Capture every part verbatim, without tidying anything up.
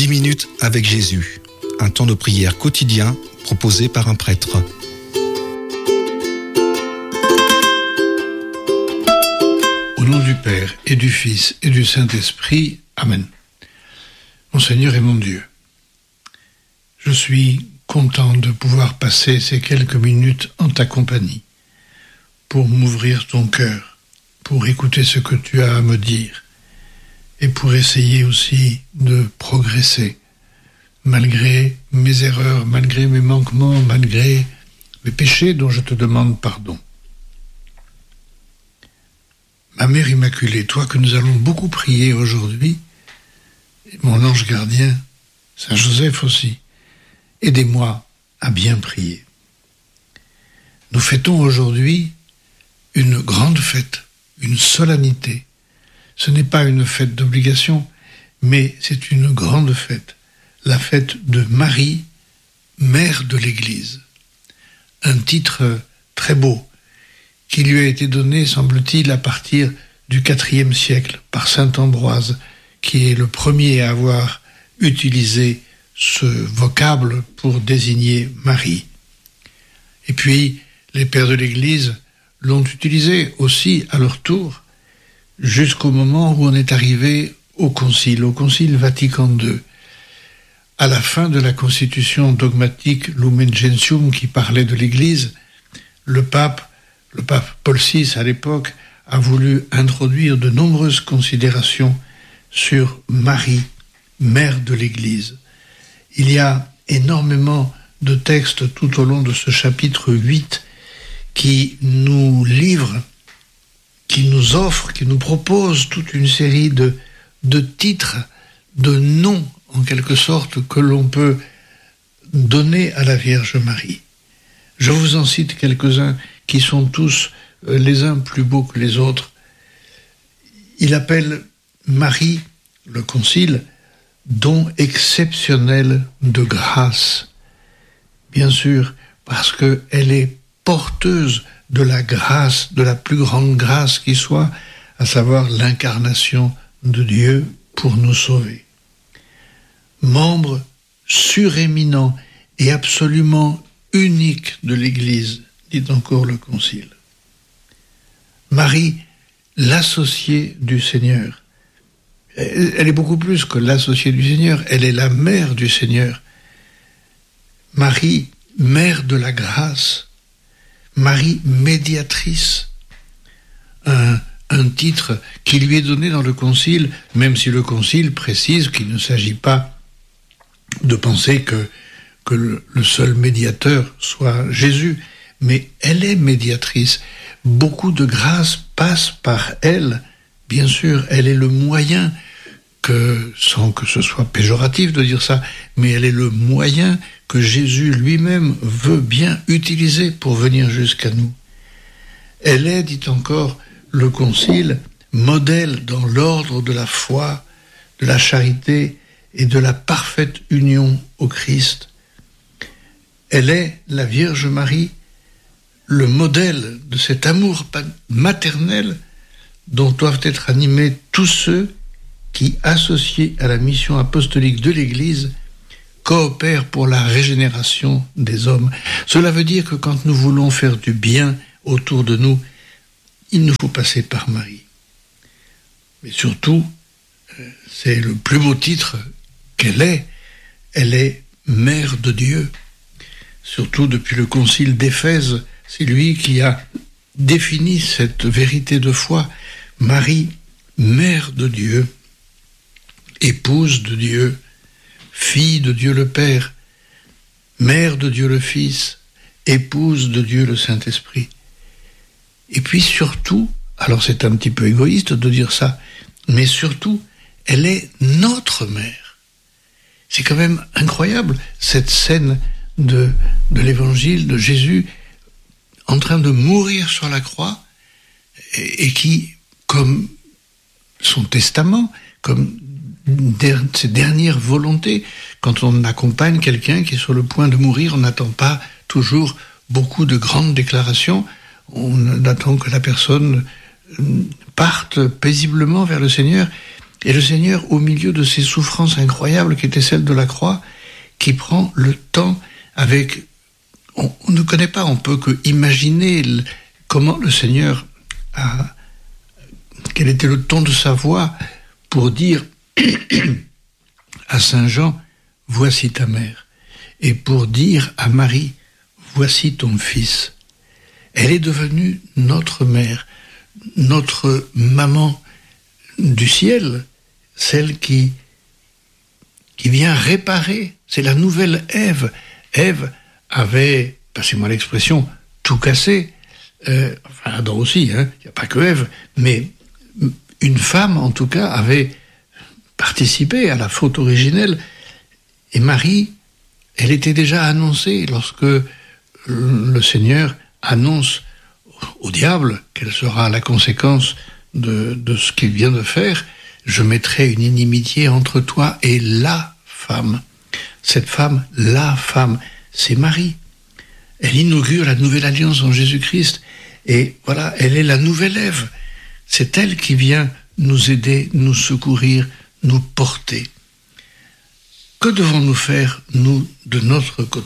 dix minutes avec Jésus, un temps de prière quotidien proposé par un prêtre. Au nom du Père et du Fils et du Saint-Esprit, Amen. Mon Seigneur et mon Dieu, je suis content de pouvoir passer ces quelques minutes en ta compagnie pour m'ouvrir ton cœur, pour écouter ce que tu as à me dire et pour essayer aussi de progresser malgré mes erreurs, malgré mes manquements, malgré mes péchés dont je te demande pardon. Ma Mère Immaculée, toi que nous allons beaucoup prier aujourd'hui, et mon ange gardien, Saint Joseph aussi, aidez-moi à bien prier. Nous fêtons aujourd'hui une grande fête, une solennité. Ce n'est pas une fête d'obligation, mais c'est une grande fête, la fête de Marie, mère de l'Église. Un titre très beau, qui lui a été donné, semble-t-il, à partir du quatrième siècle, par saint Ambroise, qui est le premier à avoir utilisé ce vocable pour désigner Marie. Et puis, les pères de l'Église l'ont utilisé aussi à leur tour, jusqu'au moment où on est arrivé au Concile, au Concile Vatican deux, à la fin de la constitution dogmatique Lumen Gentium qui parlait de l'Église. Le pape, le pape Paul six à l'époque, a voulu introduire de nombreuses considérations sur Marie, mère de l'Église. Il y a énormément de textes tout au long de ce chapitre huit qui nous livrent, qui nous offrent, qui nous proposent toute une série de, de titres, de noms, en quelque sorte, que l'on peut donner à la Vierge Marie. Je vous en cite quelques-uns qui sont tous les uns plus beaux que les autres. Il appelle Marie, le Concile, don exceptionnel de grâce. Bien sûr, parce qu'elle est porteuse de la grâce, de la plus grande grâce qui soit, à savoir l'incarnation de Dieu pour nous sauver. Membre suréminent et absolument unique de l'Église, dit encore le Concile. Marie, l'associée du Seigneur. Elle est beaucoup plus que l'associée du Seigneur, elle est la mère du Seigneur. Marie, mère de la grâce. Marie, médiatrice. Un, un titre qui lui est donné dans le Concile, même si le Concile précise qu'il ne s'agit pas de penser que, que le, le seul médiateur soit Jésus, mais elle est médiatrice. Beaucoup de grâce passe par elle. Bien sûr, elle est le moyen que, sans que ce soit péjoratif de dire ça, mais elle est le moyen que Jésus lui-même veut bien utiliser pour venir jusqu'à nous. Elle est, dit encore le Concile, modèle dans l'ordre de la foi, de la charité et de la parfaite union au Christ. Elle est, la Vierge Marie, le modèle de cet amour maternel dont doivent être animés tous ceux qui, associés à la mission apostolique de l'Église, coopèrent pour la régénération des hommes. Cela veut dire que quand nous voulons faire du bien autour de nous, il nous faut passer par Marie. Mais surtout, c'est le plus beau titre qu'elle est, elle est mère de Dieu. Surtout depuis le concile d'Éphèse, c'est lui qui a défini cette vérité de foi. Marie, mère de Dieu, épouse de Dieu, fille de Dieu le Père, mère de Dieu le Fils, épouse de Dieu le Saint-Esprit. Et puis surtout, alors c'est un petit peu égoïste de dire ça, mais surtout, elle est notre mère. C'est quand même incroyable, cette scène de, de l'évangile de Jésus en train de mourir sur la croix et, et qui, comme son testament, comme der, ses dernières volontés, quand on accompagne quelqu'un qui est sur le point de mourir, on n'attend pas toujours beaucoup de grandes déclarations, on attend que la personne parte paisiblement vers le Seigneur. Et le Seigneur, au milieu de ces souffrances incroyables qui étaient celles de la croix, qui prend le temps avec... On, on ne connaît pas, on peut que imaginer le, comment le Seigneur a... Quel était le ton de sa voix pour dire à Saint Jean, voici ta mère. Et pour dire à Marie, voici ton fils. Elle est devenue notre mère, notre maman du ciel, celle qui, qui vient réparer. C'est la nouvelle Ève. Ève avait, passez-moi l'expression, tout cassé. Euh, enfin, Adam aussi, hein, il n'y a pas que Ève, mais une femme, en tout cas, avait participé à la faute originelle. Et Marie, elle était déjà annoncée lorsque le Seigneur annonce au diable quelle sera la conséquence de, de ce qu'il vient de faire. Je mettrai une inimitié entre toi et la femme. Cette femme, la femme, c'est Marie. Elle inaugure la nouvelle alliance en Jésus-Christ. Et voilà, elle est la nouvelle Ève. C'est elle qui vient nous aider, nous secourir, nous porter. Que devons-nous faire, nous, de notre côté ?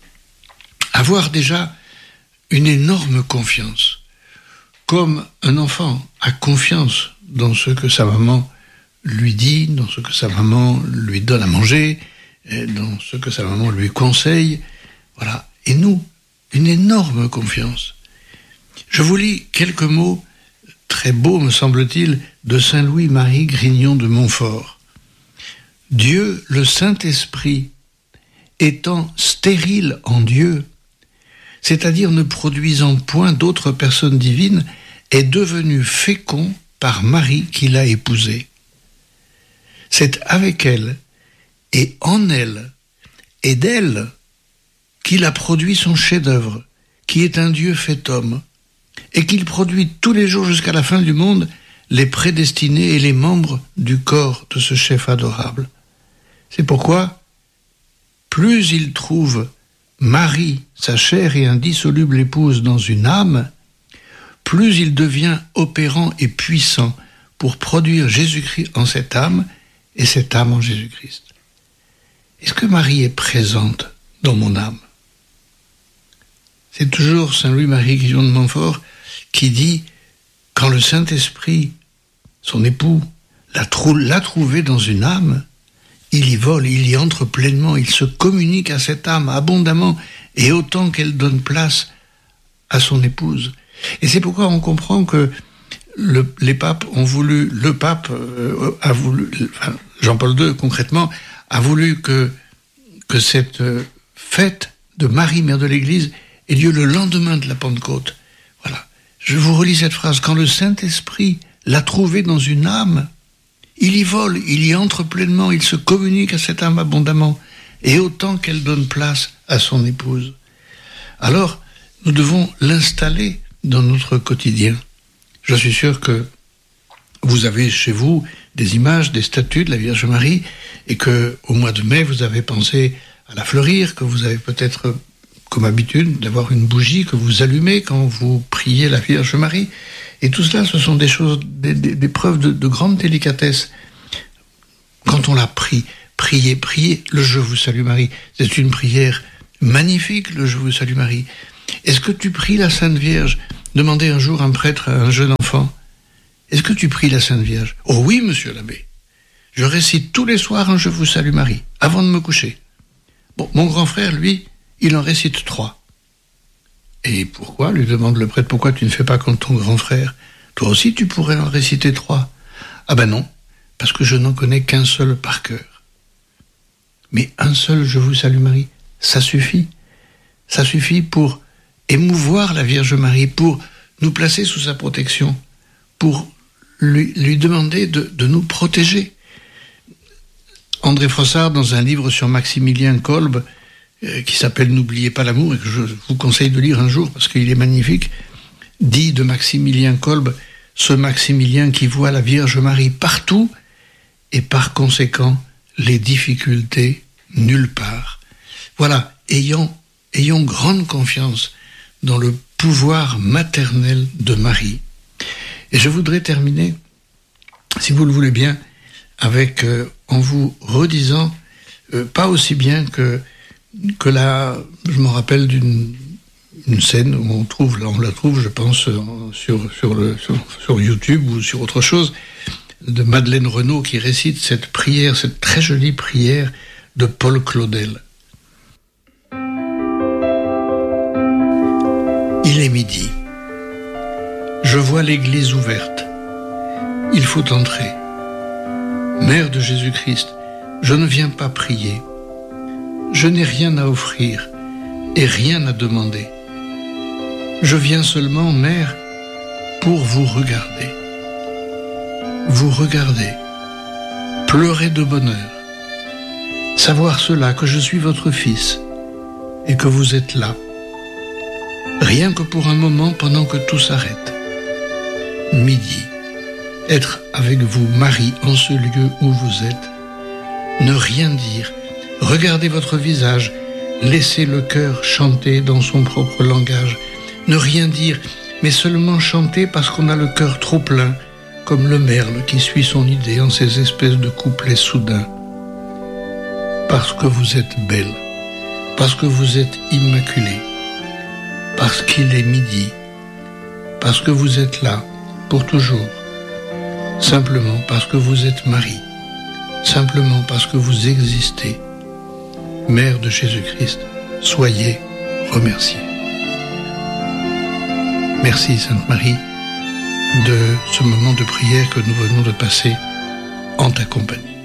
Avoir déjà une énorme confiance. Comme un enfant a confiance dans ce que sa maman lui dit, dans ce que sa maman lui donne à manger, dans ce que sa maman lui conseille. Voilà. Et nous, une énorme confiance. Je vous lis quelques mots très beaux, me semble-t-il, de Saint Louis-Marie Grignon de Montfort. Dieu, le Saint-Esprit, étant stérile en Dieu, c'est-à-dire ne produisant point d'autres personnes divines, est devenu fécond par Marie qui l'a épousée. C'est avec elle, et en elle, et d'elle, qu'il a produit son chef-d'œuvre, qui est un Dieu fait homme, et qu'il produit tous les jours jusqu'à la fin du monde les prédestinés et les membres du corps de ce chef adorable. C'est pourquoi, plus il trouve Marie, sa chère et indissoluble épouse, dans une âme, plus il devient opérant et puissant pour produire Jésus-Christ en cette âme et cette âme en Jésus-Christ. Est-ce que Marie est présente dans mon âme ? C'est toujours Saint Louis-Marie Grignon de Montfort qui dit, quand le Saint-Esprit, son époux, l'a, trou- l'a trouvé dans une âme, il y vole, il y entre pleinement, il se communique à cette âme abondamment et autant qu'elle donne place à son épouse. Et c'est pourquoi on comprend que le, les papes ont voulu, le pape euh, a voulu, enfin, Jean-Paul deux concrètement, a voulu que, que cette fête de Marie, mère de l'Église, ait lieu le lendemain de la Pentecôte. Voilà. Je vous relis cette phrase. Quand le Saint-Esprit l'a trouvé dans une âme, il y vole, il y entre pleinement, il se communique à cette âme abondamment, et autant qu'elle donne place à son épouse. Alors, nous devons l'installer dans notre quotidien. Je suis sûr que vous avez chez vous des images, des statues de la Vierge Marie, et que au mois de mai, vous avez pensé à la fleurir, que vous avez peut-être comme habitude d'avoir une bougie que vous allumez quand vous priez la Vierge Marie. Et tout cela, ce sont des choses, des, des, des preuves de, de grande délicatesse. Quand on la prie, priez, priez le Je vous salue Marie. C'est une prière magnifique, le Je vous salue Marie. Est-ce que tu pries la Sainte Vierge ? Demandait un jour un prêtre à un jeune enfant. Est-ce que tu pries la Sainte Vierge ? Oh oui, monsieur l'abbé. Je récite tous les soirs un Je vous salue Marie, avant de me coucher. Bon, mon grand frère, lui, il en récite trois. Et pourquoi, lui demande le prêtre, pourquoi tu ne fais pas comme ton grand frère ? Toi aussi, tu pourrais en réciter trois. Ah ben non, parce que je n'en connais qu'un seul par cœur. Mais un seul Je vous salue Marie, ça suffit. Ça suffit pour émouvoir la Vierge Marie, pour nous placer sous sa protection, pour lui, lui demander de, de nous protéger. André Frossard, dans un livre sur Maximilien Kolbe, euh, qui s'appelle « N'oubliez pas l'amour », et que je vous conseille de lire un jour parce qu'il est magnifique, dit de Maximilien Kolbe, ce Maximilien qui voit la Vierge Marie partout et par conséquent les difficultés nulle part. Voilà, ayons, ayons grande confiance dans le pouvoir maternel de Marie. Et je voudrais terminer, si vous le voulez bien, avec, euh, en vous redisant, euh, pas aussi bien que, que là, je me rappelle d'une une scène où on trouve, on la trouve, je pense, sur, sur, le, sur, sur YouTube ou sur autre chose, de Madeleine Renaud qui récite cette prière, cette très jolie prière de Paul Claudel. Il est midi. Je vois l'église ouverte. Il faut entrer. Mère de Jésus-Christ, je ne viens pas prier. Je n'ai rien à offrir et rien à demander. Je viens seulement, Mère, pour vous regarder. Vous regarder, pleurer de bonheur, savoir cela, que je suis votre fils et que vous êtes là, rien que pour un moment pendant que tout s'arrête. Midi, être avec vous, Marie, en ce lieu où vous êtes, ne rien dire, regarder votre visage, laisser le cœur chanter dans son propre langage, ne rien dire, mais seulement chanter parce qu'on a le cœur trop plein, comme le merle qui suit son idée en ces espèces de couplets soudains. Parce que vous êtes belle, parce que vous êtes immaculée, parce qu'il est midi, parce que vous êtes là pour toujours, simplement parce que vous êtes Marie, simplement parce que vous existez. Mère de Jésus-Christ, soyez remerciée. Merci Sainte Marie de ce moment de prière que nous venons de passer en ta compagnie.